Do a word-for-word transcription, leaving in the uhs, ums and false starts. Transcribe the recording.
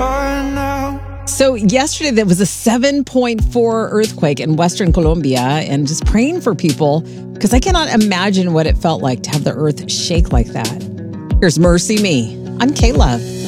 apart now. So yesterday there was a seven point four earthquake in Western Colombia, and just praying for people because I cannot imagine what it felt like to have the earth shake like that. Here's Mercy Me. I'm K-Love.